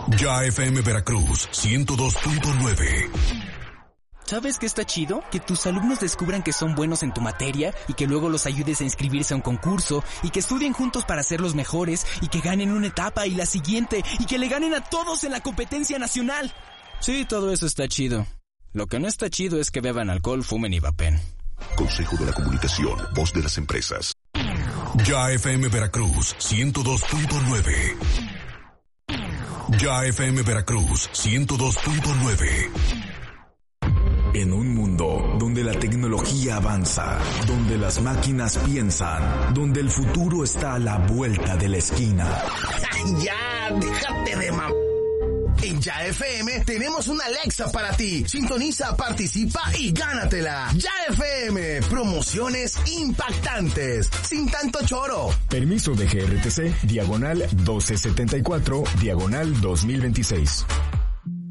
Ya FM Veracruz 102.9. ¿Sabes qué está chido? Que tus alumnos descubran que son buenos en tu materia y que luego los ayudes a inscribirse a un concurso y que estudien juntos para ser los mejores y que ganen una etapa y la siguiente y que le ganen a todos en la competencia nacional. Sí, todo eso está chido. Lo que no está chido es que beban alcohol, fumen y vapen. Consejo de la Comunicación, voz de las empresas. Ya FM Veracruz 102.9. Ya FM Veracruz 102.9. En un mundo donde la tecnología avanza, donde las máquinas piensan, donde el futuro está a la vuelta de la esquina. ¡Ya! ¡Déjate de En Ya FM tenemos una Alexa para ti. Sintoniza, participa y gánatela. Ya FM, promociones impactantes, sin tanto choro. Permiso de GRTC, diagonal 1274, diagonal 2026.